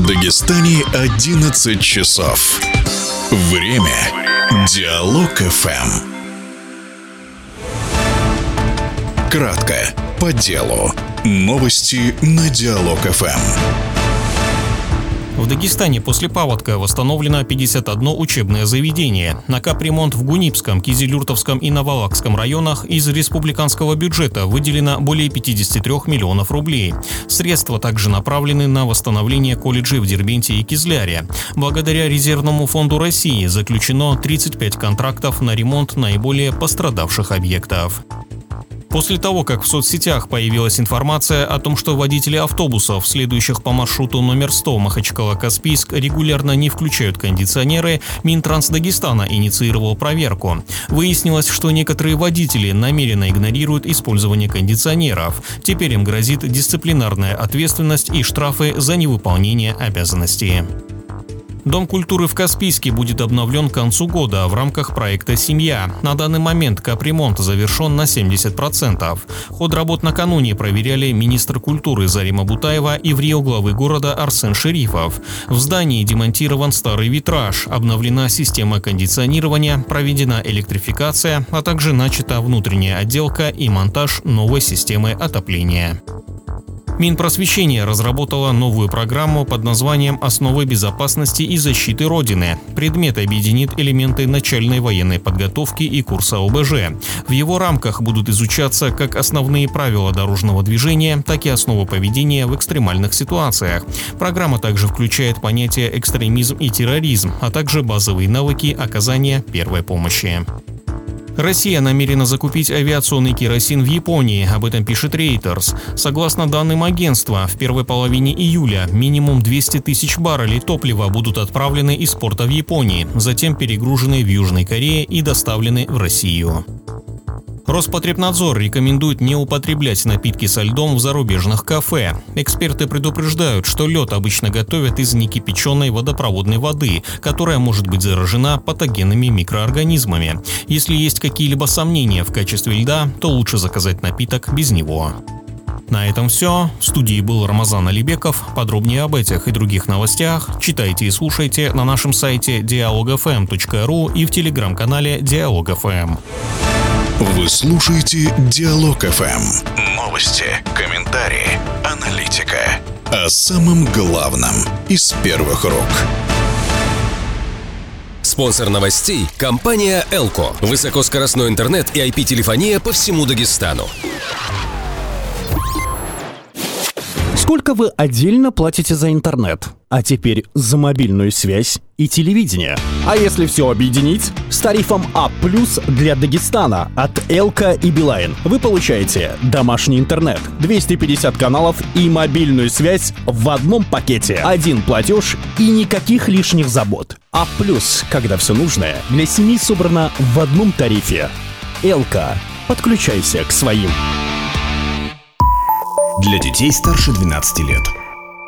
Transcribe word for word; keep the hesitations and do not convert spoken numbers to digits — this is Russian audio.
В Дагестане одиннадцать часов. Время Диалог эф эм. Кратко, по делу. Новости на Диалог эф эм. В Дагестане после паводка восстановлено пятьдесят одно учебное заведение. На капремонт в Гунипском, Кизилюртовском и Навалакском районах из республиканского бюджета выделено более пятьдесят три миллионов рублей. Средства также направлены на восстановление колледжей в Дербенте и Кизляре. Благодаря Резервному фонду России заключено тридцать пять контрактов на ремонт наиболее пострадавших объектов. После того, как в соцсетях появилась информация о том, что водители автобусов, следующих по маршруту номер сто Махачкала-Каспийск, регулярно не включают кондиционеры, Минтранс Дагестана инициировал проверку. Выяснилось, что некоторые водители намеренно игнорируют использование кондиционеров. Теперь им грозит дисциплинарная ответственность и штрафы за невыполнение обязанностей. Дом культуры в Каспийске будет обновлен к концу года в рамках проекта «Семья». На данный момент капремонт завершен на семьдесят процентов. Ход работ накануне проверяли министр культуры Зарима Бутаева и врио главы города Арсен Шерифов. В здании демонтирован старый витраж, обновлена система кондиционирования, проведена электрификация, а также начата внутренняя отделка и монтаж новой системы отопления. Минпросвещение разработало новую программу под названием «Основы безопасности и защиты Родины». Предмет объединит элементы начальной военной подготовки и курса о бэ жэ. В его рамках будут изучаться как основные правила дорожного движения, так и основы поведения в экстремальных ситуациях. Программа также включает понятия экстремизм и терроризм, а также базовые навыки оказания первой помощи. Россия намерена закупить авиационный керосин в Японии, об этом пишет Reuters. Согласно данным агентства, в первой половине июля минимум двести тысяч баррелей топлива будут отправлены из порта в Японии, затем перегружены в Южной Корее и доставлены в Россию. Роспотребнадзор рекомендует не употреблять напитки со льдом в зарубежных кафе. Эксперты предупреждают, что лед обычно готовят из некипяченой водопроводной воды, которая может быть заражена патогенными микроорганизмами. Если есть какие-либо сомнения в качестве льда, то лучше заказать напиток без него. На этом все. В студии был Рамазан Алибеков. Подробнее об этих и других новостях читайте и слушайте на нашем сайте диалог эф эм точка ру и в телеграм-канале Диалог эф эм. Вы слушаете Диалог эф эм. Новости, комментарии, аналитика. О самом главном из первых рук. Спонсор новостей – компания «Элко». Высокоскоростной интернет и ай пи-телефония по всему Дагестану. Сколько вы отдельно платите за интернет? А теперь за мобильную связь и телевидение. А если все объединить? С тарифом А плюс для Дагестана от Элка и Билайн вы получаете домашний интернет, двести пятьдесят каналов и мобильную связь в одном пакете. Один платеж и никаких лишних забот. А плюс, когда все нужное для семьи собрано в одном тарифе. Элка. Подключайся к своим. Для детей старше двенадцати лет.